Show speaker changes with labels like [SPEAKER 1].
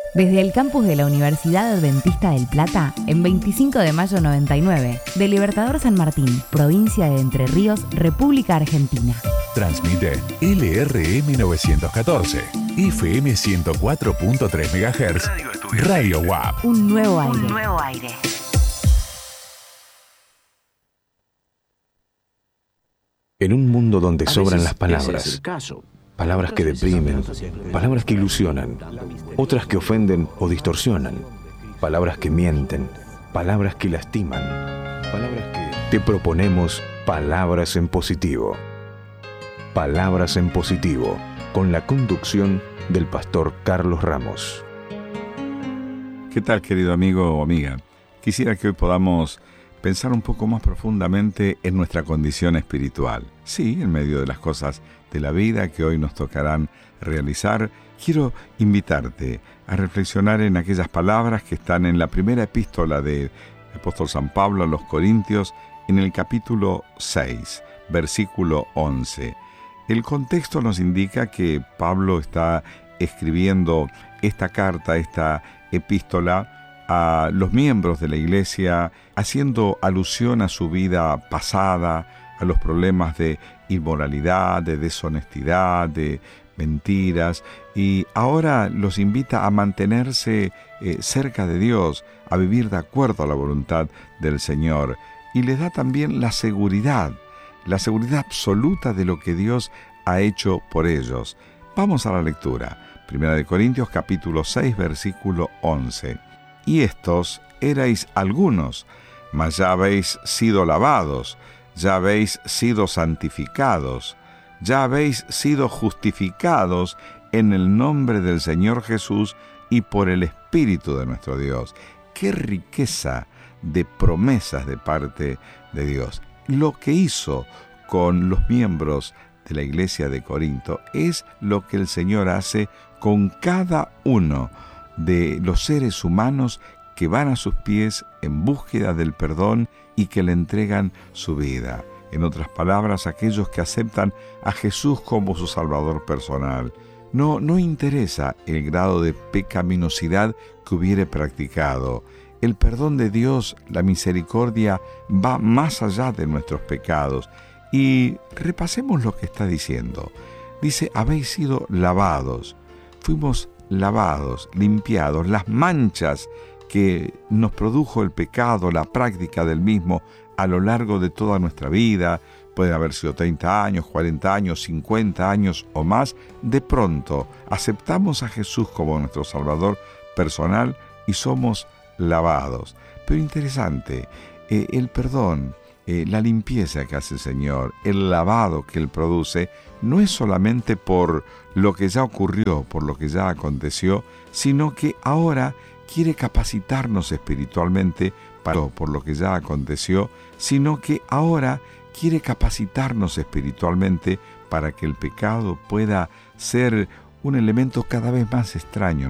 [SPEAKER 1] Desde el campus de la Universidad Adventista del Plata, en 25 de mayo 99, de Libertador San Martín, provincia de Entre Ríos, República Argentina.
[SPEAKER 2] Transmite LRM 914, FM 104.3 MHz, Radio WAP.
[SPEAKER 1] Un nuevo aire.
[SPEAKER 3] Un nuevo aire.
[SPEAKER 4] En un mundo donde sobran las palabras, palabras que deprimen, palabras que ilusionan, otras que ofenden o distorsionan, palabras que mienten, palabras que lastiman, palabras que... Te proponemos Palabras en Positivo. Palabras en Positivo, con la conducción del pastor Carlos Ramos.
[SPEAKER 5] ¿Qué tal, querido amigo o amiga? Quisiera que hoy podamos pensar un poco más profundamente en nuestra condición espiritual. Sí, en medio de las cosas de la vida que hoy nos tocarán realizar, quiero invitarte a reflexionar en aquellas palabras que están en la primera epístola del apóstol San Pablo a los Corintios, en el capítulo 6, versículo 11. El contexto nos indica que Pablo está escribiendo esta carta, esta epístola, a los miembros de la iglesia, haciendo alusión a su vida pasada, a los problemas de inmoralidad, de deshonestidad, de mentiras, y ahora los invita a mantenerse cerca de Dios, a vivir de acuerdo a la voluntad del Señor, y les da también la seguridad absoluta de lo que Dios ha hecho por ellos. Vamos a la lectura. Primera de Corintios capítulo 6, versículo 11. Y estos erais algunos, mas ya habéis sido lavados, ya habéis sido santificados, ya habéis sido justificados en el nombre del Señor Jesús y por el Espíritu de nuestro Dios. ¡Qué riqueza de promesas de parte de Dios! Lo que hizo con los miembros de la iglesia de Corinto es lo que el Señor hace con cada uno de los seres humanos que van a sus pies en búsqueda del perdón y que le entregan su vida. En otras palabras, aquellos que aceptan a Jesús como su Salvador personal. No interesa el grado de pecaminosidad que hubiere practicado. El perdón de Dios, la misericordia, va más allá de nuestros pecados. Y repasemos lo que está diciendo. Dice, habéis sido lavados. Fuimos lavados, limpiados. Las manchas que nos produjo el pecado, la práctica del mismo a lo largo de toda nuestra vida, puede haber sido 30 años, 40 años, 50 años o más, de pronto aceptamos a Jesús como nuestro Salvador personal y somos lavados. Pero interesante, el perdón, la limpieza que hace el Señor, el lavado que Él produce, no es solamente por lo que ya ocurrió, por lo que ya aconteció, sino que ahora quiere capacitarnos espiritualmente por lo que ya aconteció, sino que ahora quiere capacitarnos espiritualmente para que el pecado pueda ser un elemento cada vez más extraño